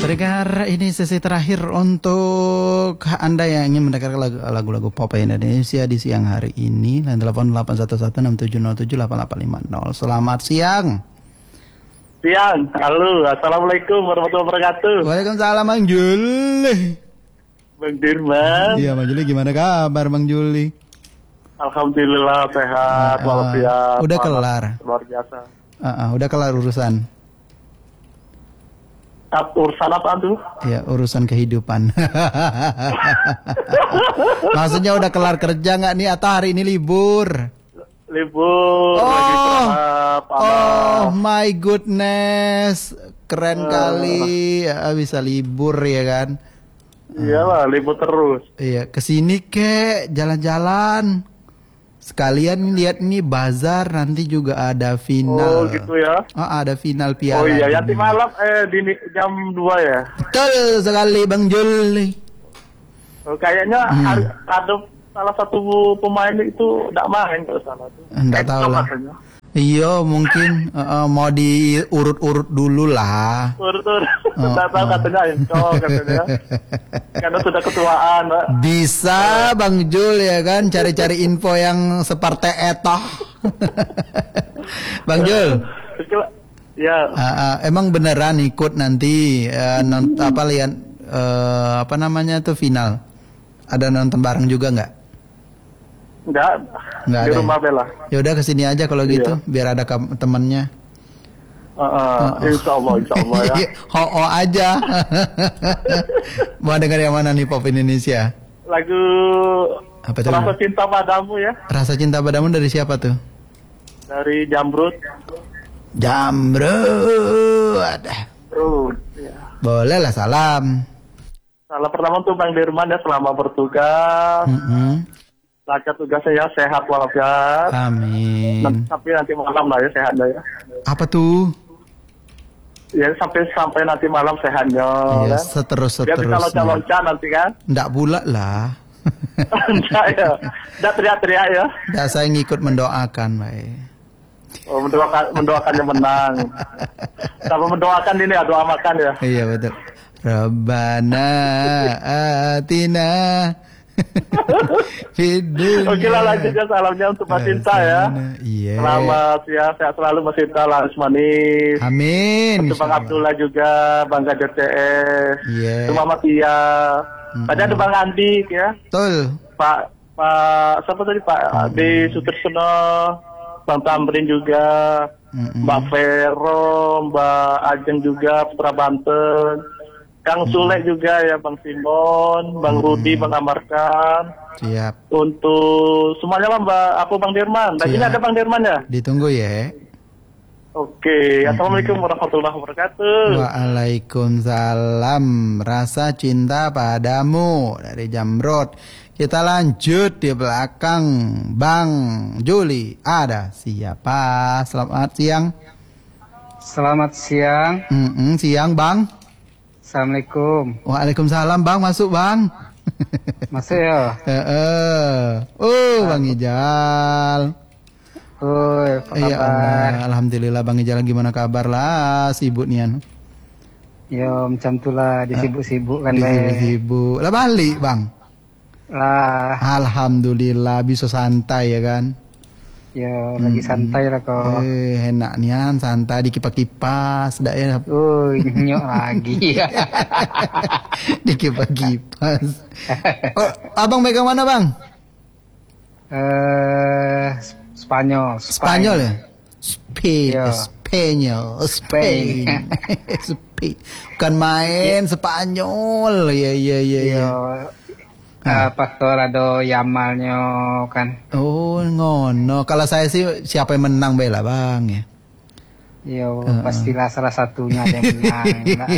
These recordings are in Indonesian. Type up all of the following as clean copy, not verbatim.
Pendengar, ini sesi terakhir untuk Anda yang ingin mendengarkan lagu-lagu pop Indonesia di siang hari ini. Dan telepon 81167078850. Selamat siang. Siang, halo, assalamualaikum warahmatullahi wabarakatuh. Waalaikumsalam Bang Juli. Bang Dirman. Iya Bang Juli, gimana kabar Bang Juli? Alhamdulillah sehat walafiat. Udah kelar. Luar biasa. Udah kelar urusan. Urusan apa tuh? Ya, urusan kehidupan. Maksudnya udah kelar kerja nggak nih atau hari ini libur? Libur. Oh my goodness, keren kali ya, bisa libur ya kan? Iyalah, libur terus. Iya, kesini kek jalan-jalan. Sekalian lihat nih bazar, nanti juga ada final. Oh gitu ya? Ada final piala. Oh iya, nanti malam di jam 2 ya? Betul sekali Bang Juli. Oh, kayaknya ada salah satu pemain itu tidak main kalau salah tuh. Enggak tahu lah. Iya mungkin mau diurut-urut dulu lah. Urut-urut. Tidak tahu katanya katanya. Karena sudah ketuaan, Pak. Bisa Bang Jul ya kan cari-cari info yang seperti etoh. Bang Jul. Ya. Emang beneran ikut nanti lihat apa namanya tuh final? Ada nonton bareng juga nggak? Enggak di ada rumah Bella. Ya udah kesini aja kalau gitu, biar ada temennya. Insya Allah ya. Ho aja. Mau dengar yang mana nih pop Indonesia? Lagu apa tuh? Rasa Cinta Padamu ya. Rasa Cinta Padamu dari siapa tuh? Dari Jamrud. Jamrud. Ya. Boleh lah, salam. Salam pertama untuk Bang Dirman ya, selama bertugas. Lancar tugasnya ya, sehat walafiat. Amin. Tapi nanti malam lah ya sehatnya ya. Apa tuh? Ya sampai nanti malam sehatnya. Iya, kan? seterusnya. Biar bisa loncat-loncat nanti kan? Nggak pula lah. Enggak ya. Nggak teriak-teriak ya. Nggak, saya ngikut mendoakan, baik. Oh, mendoakannya menang. Sama mendoakan ini ya, doa makan ya. Iya betul. Rabbana atina. Oke lah, lanjut ya, salamnya untuk Mas Sinta ya. Iya. Selamat ya, sehat selalu Mas Sinta, laris manis. Amin. Untuk Bang Abdullah juga, Bang Gajar CS. Iya. Untuk Mama Tia. Tadi ada Bang Andik ya. Betul. Pak siapa tadi Pak Ade Sutersono, Bang Tamrin juga, Mbak Vero, Mbak Ajeng juga, Putra Banten. Kang Sule juga ya, Bang Simon, Bang Rudi, Bang Amarkan. Siap. Untuk semuanya Mbak Bang Dirman. Dan ini ada Bang Dirman ya? Ditunggu ya. Oke, Assalamualaikum warahmatullahi wabarakatuh. Waalaikumsalam. Rasa Cinta Padamu dari Jamrud. Kita lanjut di belakang Bang Juli. Ada siapa? Selamat siang. Selamat siang. Siang Bang. Assalamualaikum. Waalaikumsalam Bang, masuk Bang. Masuk ya. Bang Ijal. Apa kabar? Alhamdulillah Bang Ijal, gimana kabar lah, sibuk nian? Ya macam itulah, disibuk-sibuk kan. Disibuk. Lah balik Bang. Lah. Alhamdulillah bisa santai ya kan? Ya lagi santai lah kok. Enak nian, santai di kipas-kipas, dak ya. Nyok lagi. Di kipas-kipas. Abang megang mana Bang? Spanyol. Spanyol ya? Spanyol. Spain. Bukan main Spanyol. Iya. Faktor ada Yamalnya kan. Oh ngono. Kalau saya sih siapa yang menang bela Bang ya. Iya, pastilah salah satunya yang menang.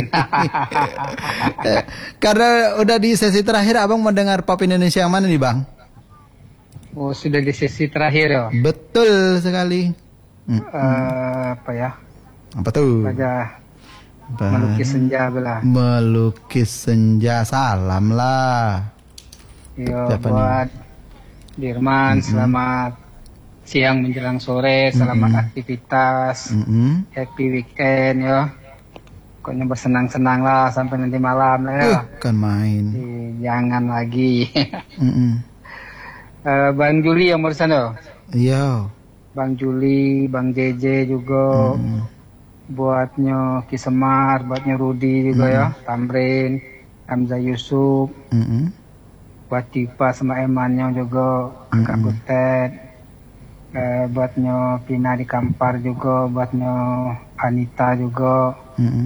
Karena udah di sesi terakhir, Abang mau dengar pop Indonesia yang mana nih Bang? Oh sudah di sesi terakhir ya. Betul sekali. Apa ya? Apa tuh? Melukis senja belah. Melukis senja, salam lah. Iya buat Dirman, selamat siang menjelang sore, selamat aktivitas, happy weekend ya. pokoknya bersenang-senang lah sampai nanti malam lah ya. Kan main. Jangan lagi. Mm-mm. Bang Juli yang barusan tuh. Iya. Bang Juli, Bang JJ juga. Buatnya Ki Semar, buatnya Rudi juga ya. Tamrin, Hamzah Yusuf. Buat Dipa sama Emannya juga. Kak Butet. Buatnya Pina di Kampar juga, buatnya Anita juga,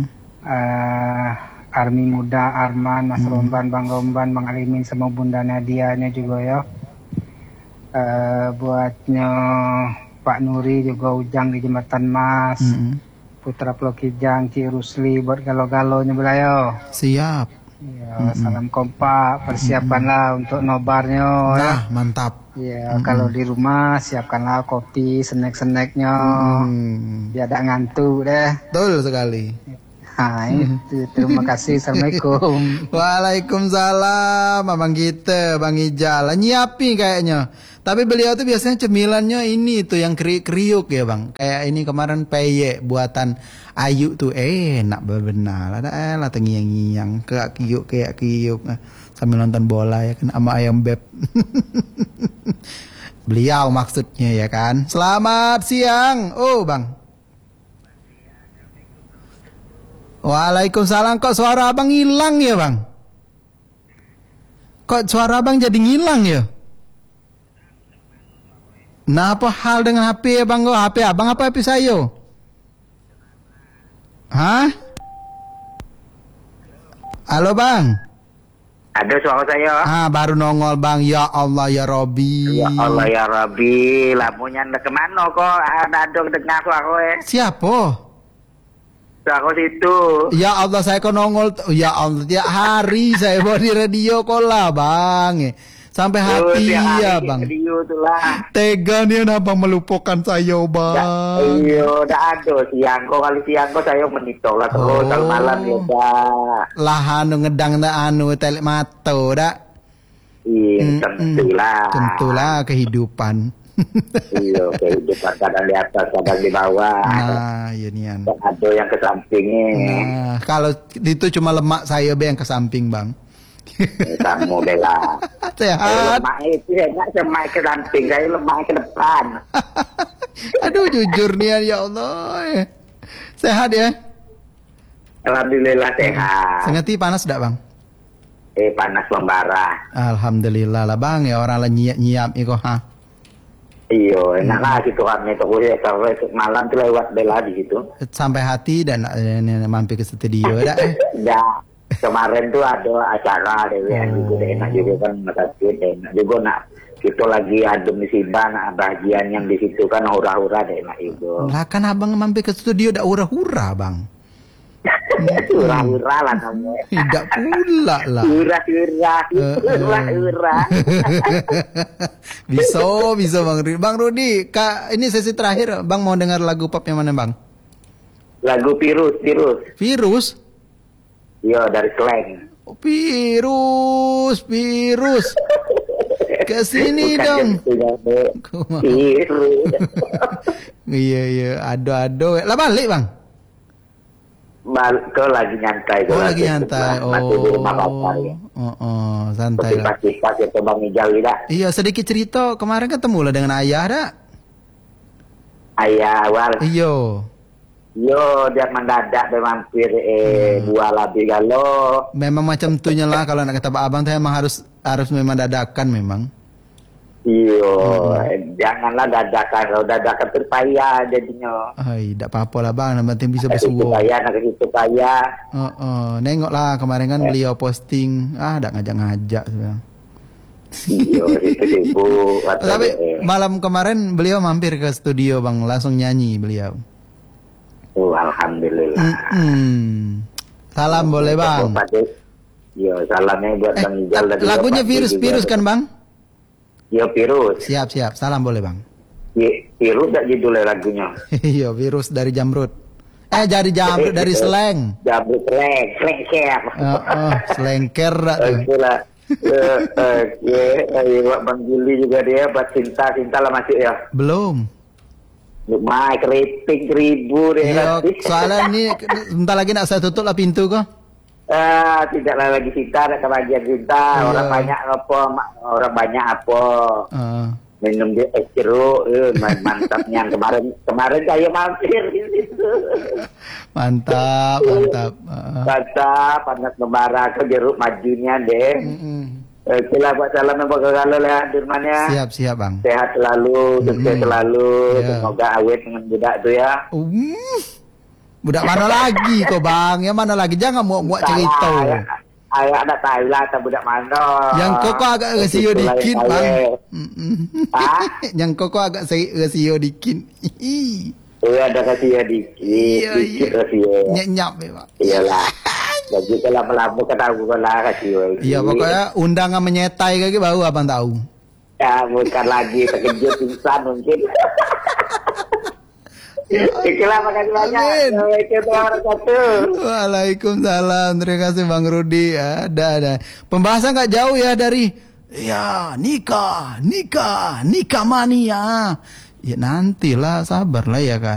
Army Muda, Arman, Mas Romban, Bang Romban, Bang Alimin sama Bunda Nadianya juga ya. Buatnya Pak Nuri juga, Ujang di Jembatan Mas, Putra Plokijang, Ci Rusli, buat galo-galonya belayo. Siap. Ya, salam kompak, persiapanlah untuk nobarnya. Nah, mantap. Ya, kalau di rumah siapkanlah kopi, snack-snacknya, biar tidak ngantuk deh. Betul sekali. Nah, itu. Terima kasih. Assalamualaikum. Waalaikumsalam, abang kita, Bang Ijal. Nyiapin kayaknya. Tapi beliau tuh biasanya cemilannya ini tuh yang kriuk ya bang. Kayak ini kemarin peye buatan Ayu tuh enak benar. Ada lah tengiang-ngiang kayak kiuk. Sambil nonton bola ya kan sama ayam beb. Beliau maksudnya ya kan. Selamat siang. Oh bang. Waalaikumsalam. Kok suara abang hilang ya bang? Kok suara abang jadi ngilang ya? Nah apa hal dengan HP ya bang? HP abang apa HP saya? Hah? Halo bang? Ada suara saya. Baru nongol bang. Ya Allah ya Robi. Ya Allah ya Rabbi. Lampunya kemana kok? Ada dengar suara. Siapa? Suara situ. Ya Allah saya kok nongol. Ya Allah tiap hari saya bawa di radio kok lah bang. Sampai hati ya bang. Radio itulah. Tega nih abang melupakan saya bang. Iya, udah ada siang kok saya menitok lah terus kalau malam ya dah. Lah ngedang telek mato dak. Iya, tentulah kehidupan. Iya, kehidupan kadang di atas, kadang di bawah. Nah, iya nian. Ada yang ke sampingnya. Nah, kalau itu cuma lemak saya be yang ke samping bang. Kamu bela. Sehat. Lemak itu enak lemak ke samping, saya lemak ke depan. Aduh jujur nih ya Allah. Sehat ya? Alhamdulillah sehat. Sengeti panas enggak bang? Panas membara. Alhamdulillah lah bang ya orang lah nyiap iko ha. Iya, enak lah gitu kan itu sampai malam tuh lewat bela di situ. Sampai hati dan mampir ke studio dah. Ya, kemarin tuh ada acara DWN juga enak juga kan makasih enak juga nak kita lagi ada musibah nak bagian yang di situ kan hura-hura deh enak itu. Lah kan abang mampir ke studio dah hura-hura bang. Hura-hura lah kamu. Tidak pula lah. Hura. Bisa bang Rudi. Bang Rudi, ini sesi terakhir bang mau dengar lagu pop yang mana bang? Lagu Virus. Virus? Iya dari Slang. Oh, virus. Kesini dong. Virus. Iya. Ado. Lah balik bang. Kau lagi nyantai. Lagi nyantai. Masih di rumah bapak ya. Santai lah. Pas itu Bang Ijal dah. Iya sedikit cerita kemarin ketemu lah dengan ayah dah. Ayah awal. Iya. Yo, dia mendadak dia mampir buah labi galo. Memang macam tuhnya lah kalau nak kata Pak Abang tuh emang harus memang dadakan memang. Iyo, janganlah dadakan. Kalau dadakan terpayah jadinya. Tidak apa-apa lah bang, yang penting bisa bersuara. Nak itu payah. Nengok lah kemarin kan beliau posting, tak ngajak-ngajak sebenarnya. Iyo, itu sibuk. Tapi malam kemarin beliau mampir ke studio bang, langsung nyanyi beliau. Alhamdulillah. Salam boleh bang. Yo, salamnya buat Bang Ijal. Lagunya virus kan bang? Yo, virus. Siap. Salam boleh bang. Virus tak judulnya lagunya. Iya, virus dari Jamrut. Dari Jamrut dari Slang. Jamrut Slengker. Slengker dah. Itulah. Bang Juli juga dia buat cinta lah masih ya. Belum. Mai keriting 1.000 deh. Iya, soalnya ini bentar lagi nak saya tutup lah pintu kok. Tidaklah lagi cinta, ada kebahagiaan cinta. Iya. Orang banyak apa. Minum dia es jeruk, mantapnya. Kemarin saya mampir di situ. Mantap. Mantap, panas membara ke jeruk majunya deh. Sila buat salam yang kalau lah dirmannya. Siap Bang. Sehat selalu, sukses selalu. Semoga awet dengan budak tuh ya. Budak mana lagi kok Bang? Yang mana lagi? Jangan muak cerita. Ayo ada tahu lah tak budak mana. Yang koko agak rasio dikit Bang. Yang koko agak rasio dikit. Ada rasio dikit. Dikit rasio. Nyap Bang. Iyalah. Jadi kalau lama-lama ketahu lah rasio. Iya pokoknya undangan menyetai kayak baru abang tahu. Ya bukan lagi terkejut pingsan mungkin. Ikhlas, makasih banyak. Waalaikumsalam. Terima kasih Bang Rudi. Ada. Pembahasan nggak jauh ya dari nikah mania. Ya nantilah, sabarlah ya kan.